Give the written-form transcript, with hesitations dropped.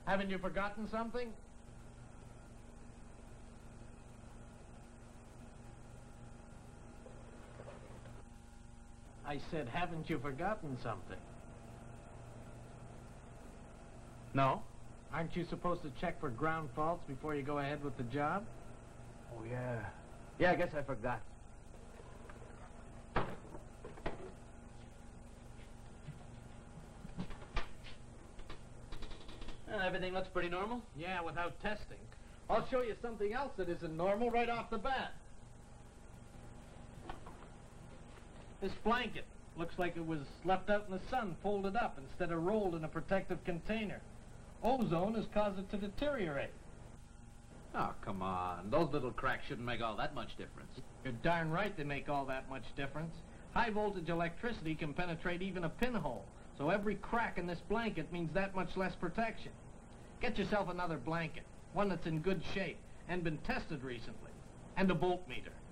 Haven't you forgotten something? I said, haven't you forgotten something? No. Aren't you supposed to check for ground faults before you go ahead with the job? Oh, yeah. Yeah, I guess I forgot. Everything looks pretty normal? Yeah, without testing. I'll show you something else that isn't normal right off the bat. This blanket looks like it was left out in the sun, folded up, instead of rolled in a protective container. Ozone has caused it to deteriorate. Oh, come on. Those little cracks shouldn't make all that much difference. You're darn right they make all that much difference. High voltage electricity can penetrate even a pinhole, so every crack in this blanket means that much less protection. Get yourself another blanket, one that's in good shape and been tested recently, and a voltmeter.